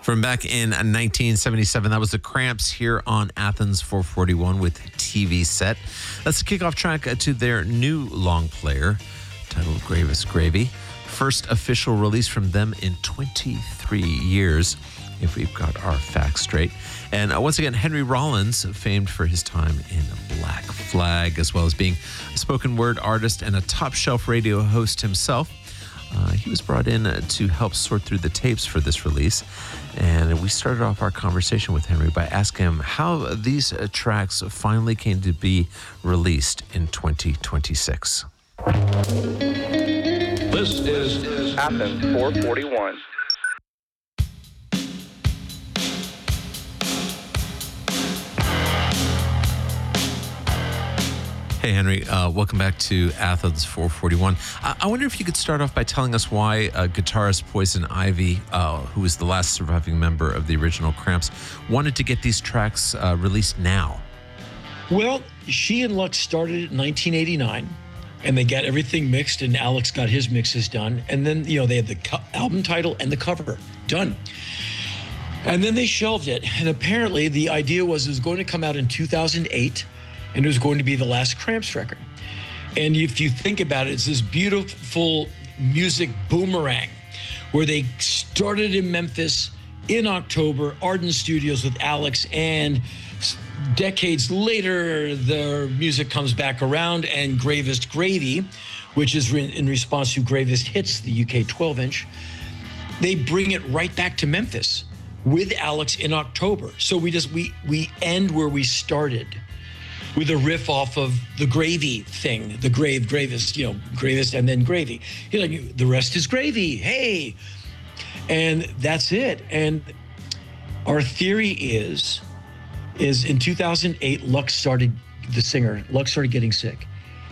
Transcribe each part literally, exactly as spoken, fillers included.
From back in nineteen seventy-seven, that was the Cramps here on Athens four forty-one with T V Set. That's the kickoff track to their new long player, titled Gravis Gravy. First official release from them in twenty-three years, if we've got our facts straight. And uh, once again, Henry Rollins, famed for his time in Black Flag, as well as being a spoken word artist and a top shelf radio host himself. Uh, he was brought in uh, to help sort through the tapes for this release. And we started off our conversation with Henry by asking him how these uh, tracks finally came to be released in twenty twenty-six. This is Athens four forty-one. Hey, Henry, uh, welcome back to Athens four forty-one. I-, I wonder if you could start off by telling us why uh, guitarist Poison Ivy, uh, who was the last surviving member of the original Cramps, wanted to get these tracks uh, released now. Well, she and Lux started in nineteen eighty-nine, and they got everything mixed, and Alex got his mixes done. And then, you know, they had the co- album title and the cover done. And then they shelved it. And apparently the idea was it was going to come out in two thousand eight, and it was going to be the last Cramps record. And if you think about it, it's this beautiful music boomerang where they started in Memphis in October, Arden Studios with Alex, and decades later, their music comes back around, and Gravest Gravy, which is re- in response to Gravest Hits, the U K twelve inch, they bring it right back to Memphis with Alex in October. So we just, we we end where we started, with a riff off of the Gravy thing, the grave, gravest, you know, gravest, and then gravy. You know, the rest is gravy, hey. And that's it. And our theory is, is in two thousand eight, Lux started, the singer, Lux started getting sick.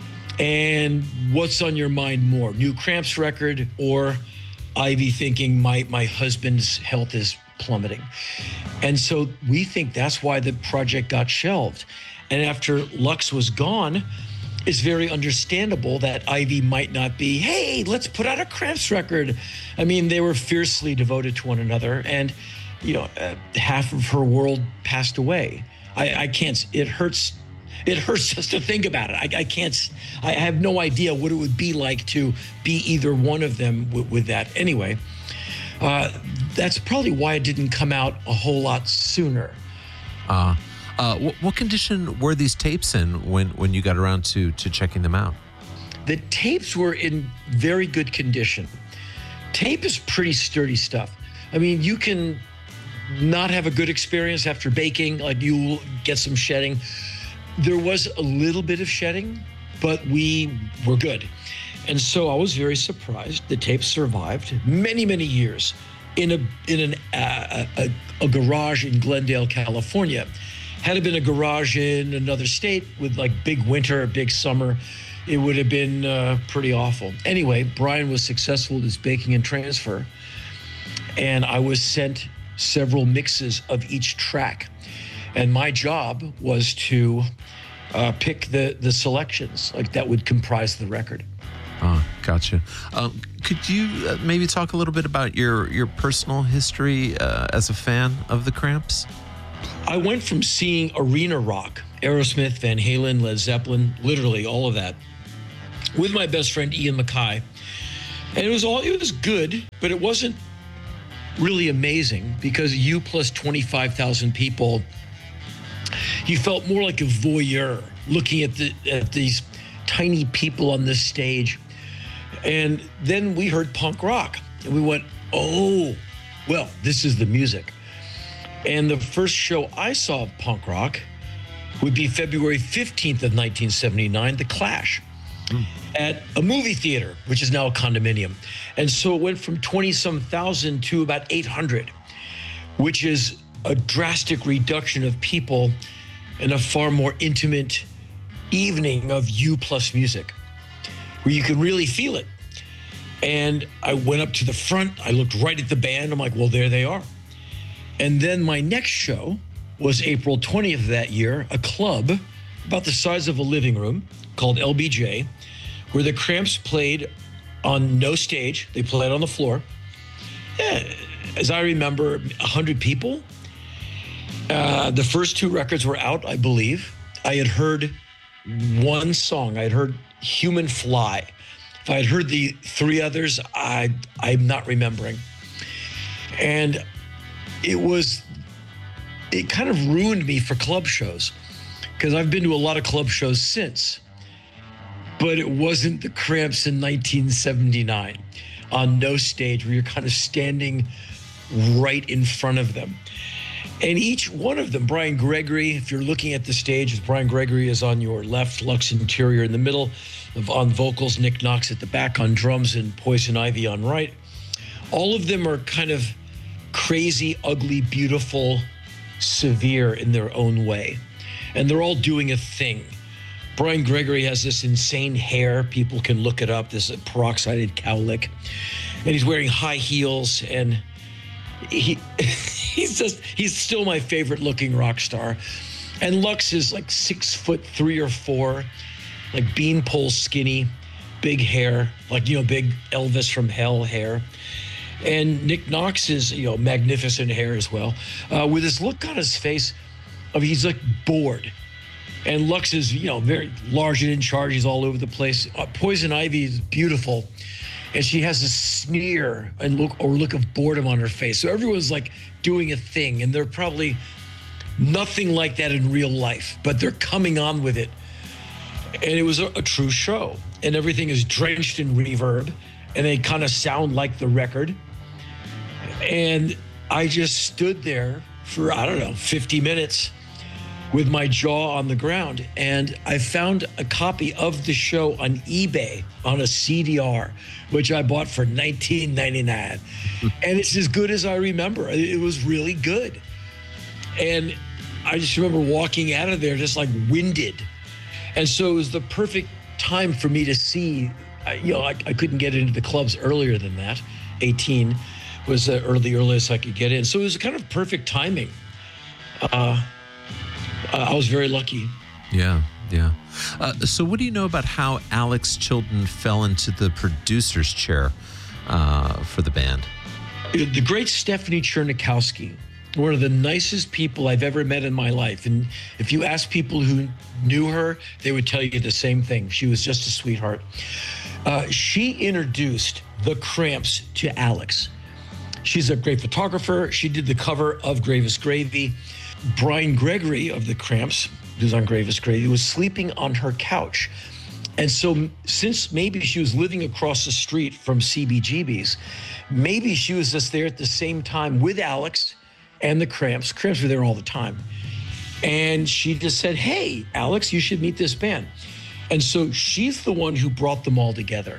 And what's on your mind more, new Cramps record or Ivy thinking my, my husband's health is plummeting? And so we think that's why the project got shelved. And after Lux was gone, it's very understandable that Ivy might not be, hey, let's put out a Cramps record. I mean, they were fiercely devoted to one another, and, you know, uh, half of her world passed away. I, I can't, it hurts, it hurts just to think about it. I, I can't, I have no idea what it would be like to be either one of them with, with that. Anyway, uh, that's probably why it didn't come out a whole lot sooner. Uh Uh, what, what condition were these tapes in when, when you got around to, to checking them out? The tapes were in very good condition. Tape is pretty sturdy stuff. I mean, you can not have a good experience after baking, like you'll get some shedding. There was a little bit of shedding, but we were good. And so I was very surprised. The tapes survived many, many years in a in an, uh, a, a garage in Glendale, California. Had it been a garage in another state with like big winter, big summer, it would have been uh, pretty awful. Anyway, Brian was successful at his baking and transfer, and I was sent several mixes of each track. And my job was to uh, pick the, the selections like that would comprise the record. Oh, gotcha. Um, could you uh, maybe talk a little bit about your, your personal history uh, as a fan of the Cramps? I went from seeing arena rock, Aerosmith, Van Halen, Led Zeppelin, literally all of that, with my best friend Ian MacKaye. And it was all, it was good, but it wasn't really amazing because you plus twenty-five thousand people, you felt more like a voyeur looking at the at these tiny people on this stage. And then we heard punk rock and we went, oh, well, this is the music. And the first show I saw of punk rock would be February fifteenth of nineteen seventy-nine, The Clash, mm. at a movie theater, which is now a condominium. And so it went from twenty-some thousand to about eight hundred, which is a drastic reduction of people and a far more intimate evening of you plus music, where you can really feel it. And I went up to the front, I looked right at the band, I'm like, well, there they are. And then my next show was April twentieth of that year, a club about the size of a living room called L B J, where the Cramps played on no stage. They played on the floor. Yeah, as I remember, one hundred people. Uh, the first two records were out, I believe. I had heard one song. I had heard Human Fly. If I had heard the three others, I, I'm not remembering. And it was, it kind of ruined me for club shows, because I've been to a lot of club shows since. But it wasn't the Cramps in nineteen seventy-nine on no stage where you're kind of standing right in front of them. And each one of them, Brian Gregory, if you're looking at the stage, Brian Gregory is on your left, Lux Interior in the middle, on vocals, Nick Knox at the back on drums, and Poison Ivy on right. All of them are kind of crazy, ugly, beautiful, severe in their own way. And they're all doing a thing. Brian Gregory has this insane hair. People can look it up. This peroxided cowlick. And he's wearing high heels, and he he's just he's still my favorite looking rock star. And Lux is like six foot three or four, like beanpole skinny, big hair, like, you know, big Elvis from Hell hair. And Nick Knox is, you know, magnificent hair as well, uh, with this look on his face of he's like bored. And Lux is, you know, very large and in charge. He's all over the place. Uh, Poison Ivy is beautiful, and she has a sneer and look or look of boredom on her face. So everyone's like doing a thing, and they're probably nothing like that in real life, but they're coming on with it. And it was a, a true show, and everything is drenched in reverb, and they kind of sound like the record. And I just stood there for, I don't know, fifty minutes with my jaw on the ground. And I found a copy of the show on eBay on a C D R, which I bought for nineteen ninety-nine. And it's as good as I remember. It was really good. And I just remember walking out of there just like winded. And so it was the perfect time for me to see, you know, I, I couldn't get into the clubs earlier than that. eighteen was the early, earliest I could get in. So it was kind of perfect timing. Uh, I was very lucky. Yeah, yeah. Uh, so what do you know about how Alex Chilton fell into the producer's chair uh, for the band? The great Stephanie Chernikowski, one of the nicest people I've ever met in my life. And if you ask people who knew her, they would tell you the same thing. She was just a sweetheart. Uh, she introduced the Cramps to Alex. She's a great photographer. She did the cover of Gravis Gravy. Brian Gregory of the Cramps, who's on Gravis Gravy, was sleeping on her couch. And so since maybe she was living across the street from C B G B's, maybe she was just there at the same time with Alex and the Cramps. Cramps were there all the time. And she just said, hey, Alex, you should meet this band. And so she's the one who brought them all together.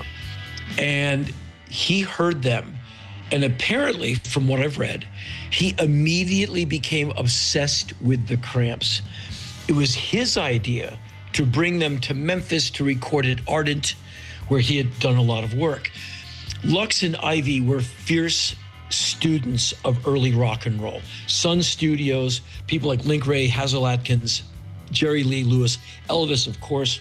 And he heard them. And apparently, from what I've read, he immediately became obsessed with the Cramps. It was his idea to bring them to Memphis to record at Ardent, where he had done a lot of work. Lux and Ivy were fierce students of early rock and roll. Sun Studios, people like Link Ray, Hazel Atkins, Jerry Lee Lewis, Elvis, of course.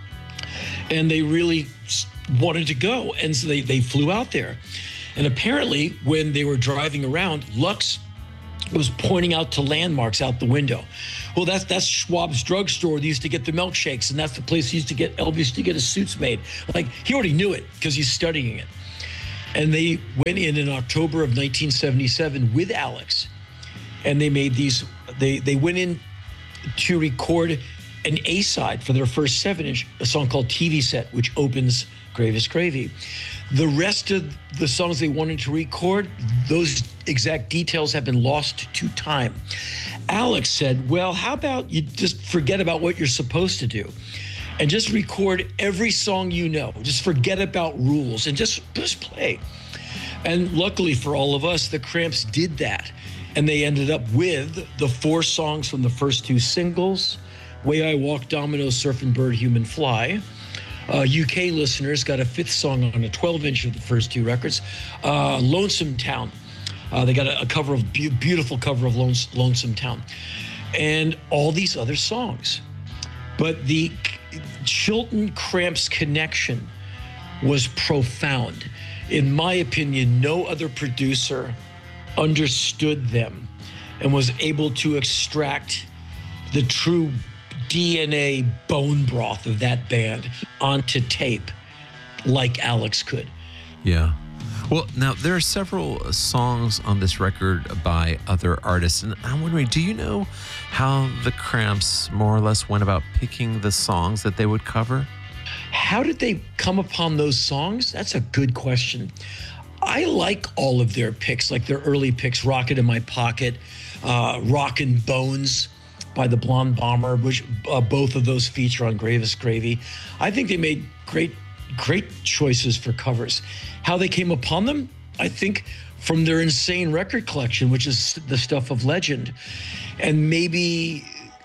And they really wanted to go, and so they, they flew out there. And apparently, when they were driving around, Lux was pointing out to landmarks out the window. Well, that's that's Schwab's drugstore. They used to get the milkshakes, and that's the place he used to get Elvis used to get his suits made. Like, he already knew it because he's studying it. And they went in in October of nineteen seventy-seven with Alex, and they made these. They they went in to record an A-side for their first seven-inch, a song called T V Set, which opens Gravis Gravy. The rest of the songs they wanted to record, those exact details have been lost to time. Alex said, well, how about you just forget about what you're supposed to do and just record every song you know. Just forget about rules and just, just play. And luckily for all of us, the Cramps did that. And they ended up with the four songs from the first two singles, Way I Walk, Domino, Surf and Bird, Human Fly. Uh, U K listeners got a fifth song on a twelve-inch of the first two records, uh, Lonesome Town. Uh, they got a, a cover of be- beautiful cover of Lone- Lonesome Town, and all these other songs. But the Chilton Cramps connection was profound. In my opinion, no other producer understood them and was able to extract the true D N A bone broth of that band onto tape like Alex could. Yeah. Well, now there are several songs on this record by other artists, and I'm wondering, do you know how the Cramps more or less went about picking the songs that they would cover? How did they come upon those songs? That's a good question. I like all of their picks, like their early picks, Rocket in My Pocket, uh, Rockin' Bones by the Blonde Bomber, which uh, both of those feature on Gravest Gravy. I think they made great, great choices for covers. How they came upon them, I think from their insane record collection, which is the stuff of legend. And maybe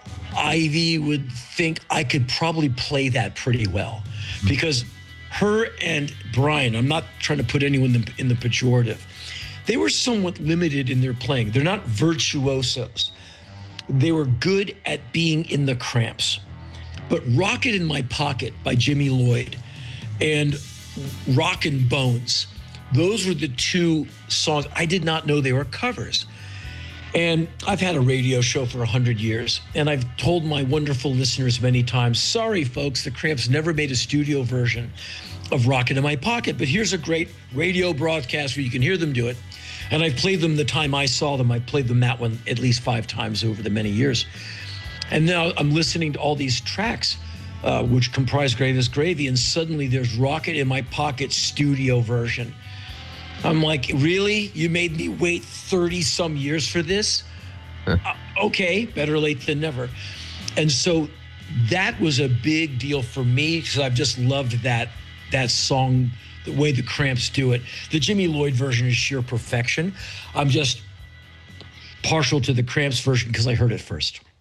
Ivy would think I could probably play that pretty well, because her and Brian, I'm not trying to put anyone in the, in the pejorative, they were somewhat limited in their playing. They're not virtuosos. They were good at being in the Cramps. But Rocket in My Pocket by Jimmy Lloyd and Rockin' Bones, those were the two songs. I did not know they were covers. And I've had a radio show for one hundred years, and I've told my wonderful listeners many times, sorry, folks, the Cramps never made a studio version of Rocket in My Pocket, but here's a great radio broadcast where you can hear them do it. And I've played them the time I saw them. I played them that one at least five times over the many years. And now I'm listening to all these tracks, uh, which comprise Gravest Gravy, and suddenly there's Rocket in My Pocket studio version. I'm like, really? You made me wait thirty some years for this? uh, okay, better late than never. And so that was a big deal for me, because I've just loved that that song, the way the Cramps do it. The Jimmy Lloyd version is sheer perfection. I'm just partial to the Cramps version because I heard it first.